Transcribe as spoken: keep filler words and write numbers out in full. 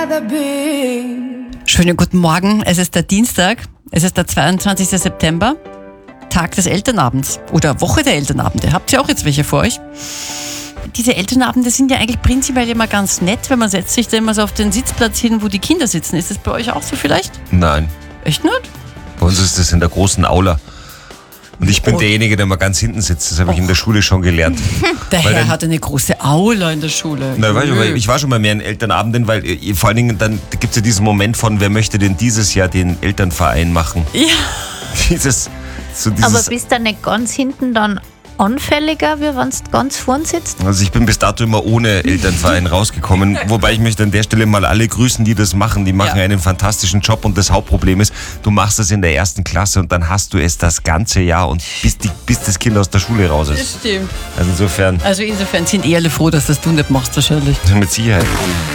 Schönen guten Morgen, es ist der Dienstag, es ist der zweiundzwanzigster September, Tag des Elternabends oder Woche der Elternabende. Habt ihr auch jetzt welche vor euch? Diese Elternabende sind ja eigentlich prinzipiell immer ganz nett, weil man setzt sich da immer so auf den Sitzplatz hin, wo die Kinder sitzen. Ist das bei euch auch so vielleicht? Nein, Echt nicht? bei uns ist das in der großen Aula. Und ich bin Oh. derjenige, der mal ganz hinten sitzt. Das habe ich in der Schule schon gelernt. Der Weil Herr dann- hat eine große Aula in der Schule. Na, weißt du, weil ich war schon mal mehr in Elternabenden, weil äh, vor allen Dingen dann gibt es ja diesen Moment von, wer möchte denn dieses Jahr den Elternverein machen? Ja. Dieses, so Aber dieses, bist du nicht ganz hinten dann anfälliger, wie wenn du ganz vorn sitzt? also ich bin bis dato immer ohne Elternverein rausgekommen, wobei ich möchte an der Stelle mal alle grüßen, die das machen. Die machen Ja. einen fantastischen Job und das Hauptproblem ist, du machst das in der ersten Klasse und dann hast du es das ganze Jahr und bis, die, bis das Kind aus der Schule raus ist. Das stimmt. Also insofern, Also insofern sind eh alle froh, dass das du nicht machst wahrscheinlich. mit Sicherheit.